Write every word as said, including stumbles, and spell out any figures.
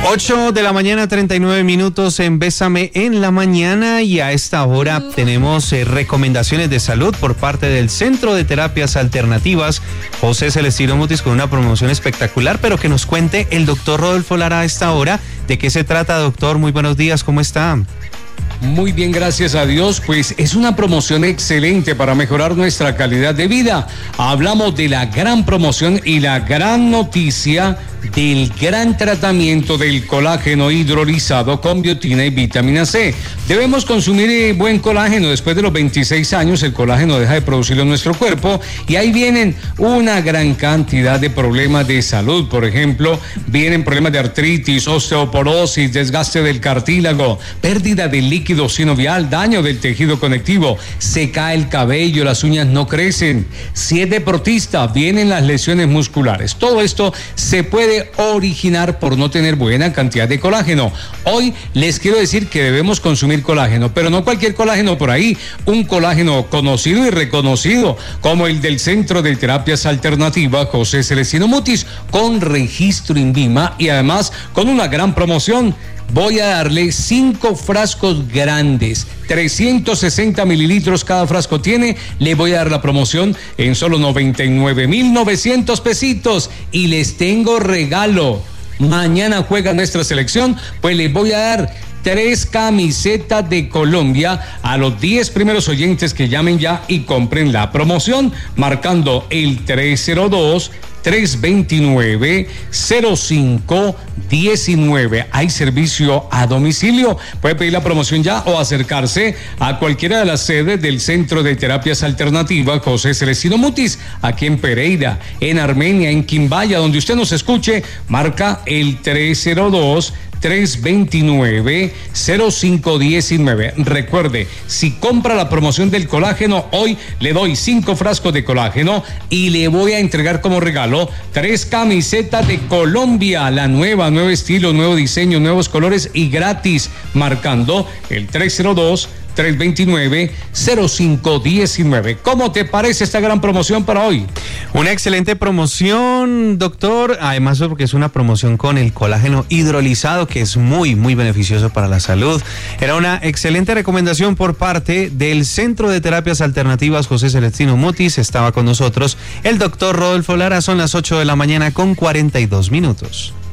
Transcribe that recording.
ocho de la mañana, treinta y nueve minutos en Bésame en la Mañana, y a esta hora tenemos eh, recomendaciones de salud por parte del Centro de Terapias Alternativas José Celestino Mutis, con una promoción espectacular, pero que nos cuente el doctor Rodolfo Lara a esta hora. ¿De qué se trata, doctor? Muy buenos días, ¿cómo está? Muy bien, gracias a Dios. Pues es una promoción excelente para mejorar nuestra calidad de vida. Hablamos de la gran promoción y la gran noticia del gran tratamiento del colágeno hidrolizado con biotina y vitamina C. Debemos consumir eh, buen colágeno. Después de los veintiséis años, el colágeno deja de producirlo en nuestro cuerpo, y ahí vienen una gran cantidad de problemas de salud. Por ejemplo, vienen problemas de artritis, osteoporosis, desgaste del cartílago, pérdida del líquido sinovial, daño del tejido conectivo, se cae el cabello, las uñas no crecen. Si es deportista, vienen las lesiones musculares. Todo esto se puede originar por no tener buena cantidad de colágeno. Hoy les quiero decir que debemos consumir colágeno, pero no cualquier colágeno por ahí, un colágeno conocido y reconocido como el del Centro de Terapias Alternativas José Celestino Mutis, con registro INVIMA y además con una gran promoción. Voy a darle cinco frascos grandes, trescientos sesenta mililitros cada frasco tiene. Le voy a dar la promoción en solo noventa y nueve mil novecientos pesitos, y les tengo regalo. Mañana juega nuestra selección, pues les voy a dar tres camisetas de Colombia a los diez primeros oyentes que llamen ya y compren la promoción, marcando el tres cero dos, tres dos nueve, cero cinco uno nueve. Hay servicio a domicilio. Puede pedir la promoción ya o acercarse a cualquiera de las sedes del Centro de Terapias Alternativas José Celestino Mutis, aquí en Pereira, en Armenia, en Quimbaya, donde usted nos escuche. Marca el tres cero dos, tres dos nueve, cero cinco uno nueve. Recuerde, si compra la promoción del colágeno, hoy le doy cinco frascos de colágeno y le voy a entregar como regalo tres camisetas de Colombia, la nueva, nuevo estilo, nuevo diseño, nuevos colores y gratis, marcando el tres cero dos, tres dos nueve, cero cinco uno nueve. ¿Cómo te parece esta gran promoción para hoy? Una excelente promoción, doctor, además porque es una promoción con el colágeno hidrolizado, que es muy, muy beneficioso para la salud. Era una excelente recomendación por parte del Centro de Terapias Alternativas José Celestino Mutis. Estaba con nosotros el doctor Rodolfo Lara. Son las ocho de la mañana con cuarenta y dos minutos.